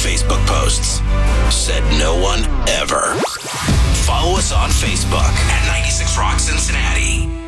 Facebook posts. Said no one ever. Follow us on Facebook at 96 Rock Cincinnati.